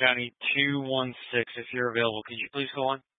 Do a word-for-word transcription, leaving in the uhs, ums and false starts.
County two one six. If you're available, could you please go on?